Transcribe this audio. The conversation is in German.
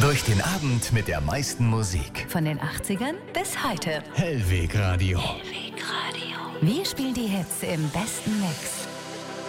Durch den Abend mit der meisten Musik. Von den 80ern bis heute. Hellweg Radio. Wir spielen die Hits im besten Mix.